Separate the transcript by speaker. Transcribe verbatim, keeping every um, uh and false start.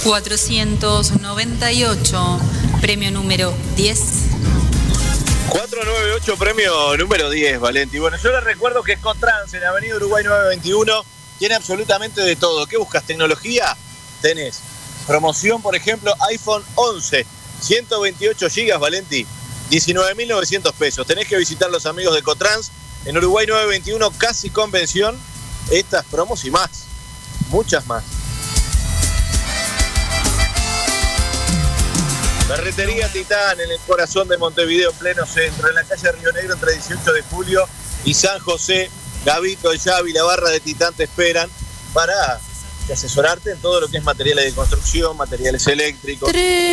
Speaker 1: cuatrocientos noventa y ocho, premio número diez.
Speaker 2: cuatrocientos noventa y ocho, premio número diez, Valenti. Bueno, yo les recuerdo que Ecotrans en Avenida Uruguay novecientos veintiuno tiene absolutamente de todo. ¿Qué buscas? ¿Tecnología? Tenés promoción, por ejemplo, iPhone once, ciento veintiocho gigas, Valenti, diecinueve mil novecientos pesos. Tenés que visitar los amigos de Ecotrans en Uruguay novecientos veintiuno, casi convención. Estas promos y más, muchas más. Ferretería Titán en el corazón de Montevideo, en pleno centro, en la calle Río Negro, entre dieciocho de julio y San José. Gavito, el Yavi, la barra de Titán te esperan para asesorarte en todo lo que es materiales de construcción, materiales eléctricos.